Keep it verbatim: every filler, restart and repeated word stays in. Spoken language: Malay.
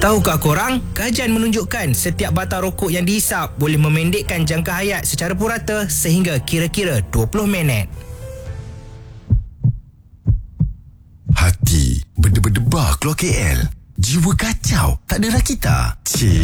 Tahukah korang, kajian menunjukkan setiap batang rokok yang dihisap boleh memendekkan jangka hayat secara purata sehingga kira-kira dua puluh minit. Hati berdebar-debar keluar K L. Jiwa kacau, tak ada rakita. Cik.